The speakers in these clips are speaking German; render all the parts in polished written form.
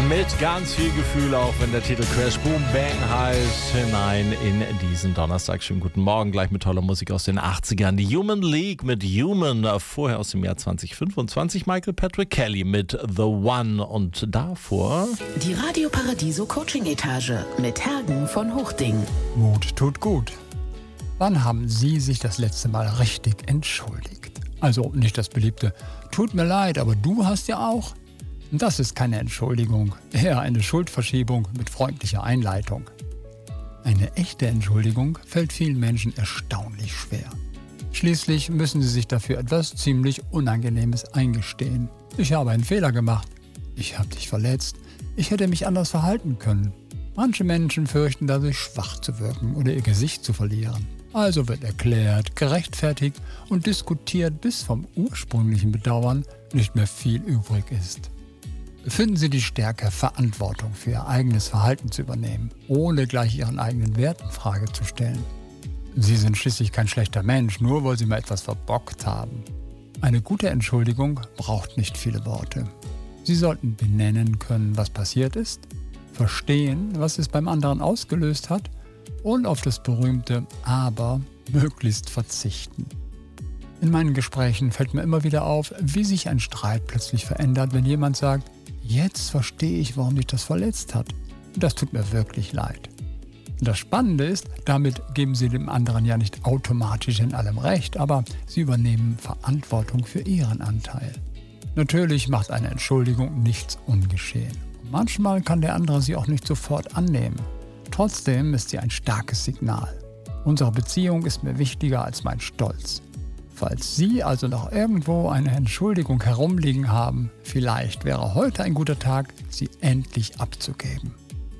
Mit ganz viel Gefühl, auch wenn der Titel Crash Boom Bang heißt, hinein in diesen Donnerstag. Schönen guten Morgen, gleich mit toller Musik aus den 80ern. Die Human League mit Human, vorher aus dem Jahr 2025 Michael Patrick Kelly mit The One und davor die Radio Paradiso Coaching Etage mit Hergen von Hochding. Mut tut gut. Wann haben Sie sich das letzte Mal richtig entschuldigt? Also nicht das beliebte, tut mir leid, aber du hast ja auch. Das ist keine Entschuldigung, eher eine Schuldverschiebung mit freundlicher Einleitung. Eine echte Entschuldigung fällt vielen Menschen erstaunlich schwer. Schließlich müssen sie sich dafür etwas ziemlich Unangenehmes eingestehen. Ich habe einen Fehler gemacht. Ich habe dich verletzt. Ich hätte mich anders verhalten können. Manche Menschen fürchten dadurch, schwach zu wirken oder ihr Gesicht zu verlieren. Also wird erklärt, gerechtfertigt und diskutiert, bis vom ursprünglichen Bedauern nicht mehr viel übrig ist. Finden Sie die Stärke, Verantwortung für Ihr eigenes Verhalten zu übernehmen, ohne gleich Ihren eigenen Wert in Frage zu stellen. Sie sind schließlich kein schlechter Mensch, nur weil Sie mal etwas verbockt haben. Eine gute Entschuldigung braucht nicht viele Worte. Sie sollten benennen können, was passiert ist, verstehen, was es beim anderen ausgelöst hat und auf das berühmte Aber möglichst verzichten. In meinen Gesprächen fällt mir immer wieder auf, wie sich ein Streit plötzlich verändert, wenn jemand sagt, jetzt verstehe ich, warum dich das verletzt hat. Das tut mir wirklich leid. Und das Spannende ist, damit geben Sie dem anderen ja nicht automatisch in allem recht, aber Sie übernehmen Verantwortung für Ihren Anteil. Natürlich macht eine Entschuldigung nichts ungeschehen. Und manchmal kann der andere sie auch nicht sofort annehmen. Trotzdem ist sie ein starkes Signal. Unsere Beziehung ist mir wichtiger als mein Stolz. Falls Sie also noch irgendwo eine Entschuldigung herumliegen haben, vielleicht wäre heute ein guter Tag, sie endlich abzugeben.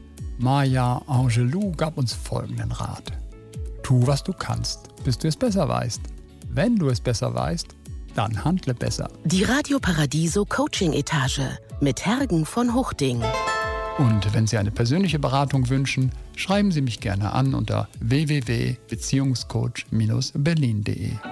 Maya Angelou gab uns folgenden Rat. Tu, was du kannst, bis du es besser weißt. Wenn du es besser weißt, dann handle besser. Die Radio Paradiso Coaching Etage mit Hergen von Hochding. Und wenn Sie eine persönliche Beratung wünschen, schreiben Sie mich gerne an unter www.beziehungscoach-berlin.de.